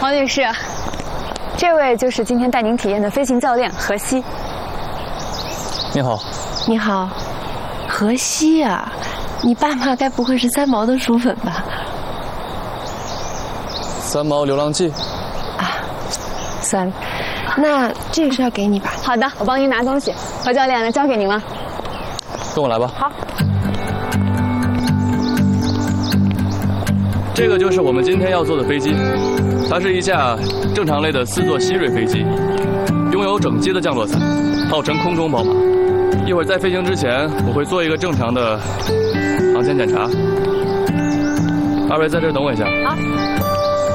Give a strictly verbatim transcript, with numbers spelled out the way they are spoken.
王女士，这位就是今天带您体验的飞行教练何西。 你好。 你好，何西啊，你爸妈该不会是三毛的书粉吧？ 三毛流浪记。 啊，算了，那这个是要给你吧？ 好的，我帮您拿东西。何教练，那交给您了。 跟我来吧。 好。 这个就是我们今天要坐的飞机，它是一架正常类的四座希瑞飞机，拥有整机的降落伞，号称空中宝马。一会儿在飞行之前，我会做一个正常的航前检查。二位在这儿等我一下。 好。